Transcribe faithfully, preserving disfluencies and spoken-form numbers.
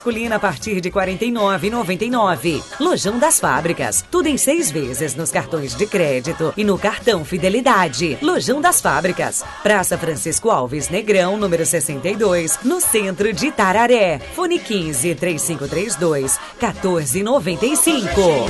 Masculina a partir de quarenta e nove reais e noventa e nove centavos. Lojão das Fábricas. Tudo em seis vezes nos cartões de crédito e no cartão Fidelidade. Lojão das Fábricas. Praça Francisco Alves Negrão, número sessenta e dois, no centro de Itararé. Fone quinze, três cinco três dois, quatorze noventa e cinco.